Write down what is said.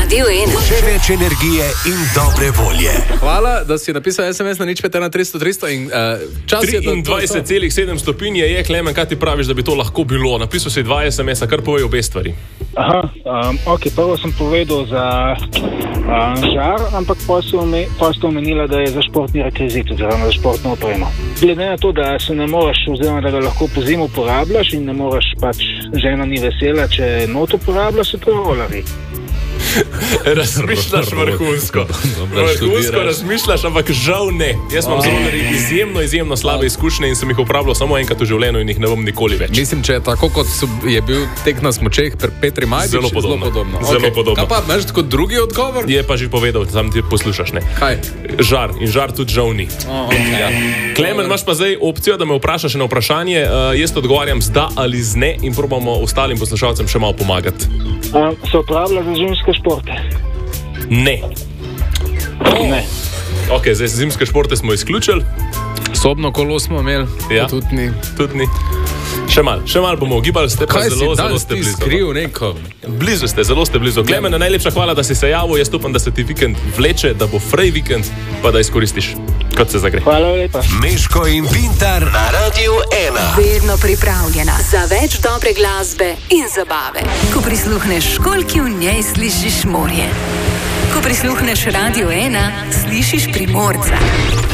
Radio 1. Še več energije in dobre volje. Hvala, da si napisal SMS na 051 in čas je 23,7 stopinj je, Klemen, kaj ti praviš, da bi to lahko bilo? Napisal si 2 SMS-a, kar povej obe stvari. Ok, prvo sem povedal za žar, ampak pa ste omenila, da je za športni rekvizit oziroma za športno opremo. Glede na to, da se ne moreš, oziroma da ga lahko po zimu uporabljaš in ne moreš, pač žena ni vesela, če not uporabljaš, se to rolari. Razmišljaš vrhunsko. Vrhunsko razmišljaš, ampak žal ne. Jaz imam izjemno slabe izkušnje in sem jih uporabljal samo enkrat v življenju in jih ne bom nikoli več. Mislim, če je tako, kot je bil tek na smučeh pri Petri Majdič, zelo podobno. Zelo podobno. Kaj pa, imaš kot drugi odgovor? Je pa že povedal, sam ti poslušaš, ne? Kaj? Žar. In žar tudi žal ni. Ja. Klemen, imaš pa zdaj opcijo, da me vprašaš na vprašanje. Jaz odgovarjam z da ali z ne in probamo ostalim poslušalcem še malo pomagati. Se uporablja za zimske športe? Ne. Ne. Ok, zdaj zimske športe smo izključili. Sobno kolo smo imeli, Ja. tudi ni. Tudi ni. Še malo bomo ugibali, ste pa Kaj zelo si ste danes blizu. skril neko? Blizu ste, zelo ste blizu. Klemen, najlepša hvala, da si se javil. Jaz upam, da se ti vikend vleče, da bo frej vikend, pa da izkoristiš, kot se zagre. Hvala lepa. Meško in Vintar na Radio 1. Vedno pripravljena za več dobre glasbe in zabave. Ko prisluhneš školjki, v njej slišiš morje. Ko prisluhneš Radio 1, slišiš Primorca.